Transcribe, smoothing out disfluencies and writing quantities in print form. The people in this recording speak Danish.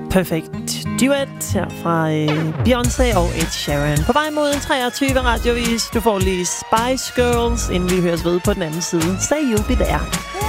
Perfekt duet her fra Beyoncé og Ed Sheeran. På vej mod en 23 radiovis. Du får lige Spice Girls, inden vi høres ved på den anden side. Say you'll be there.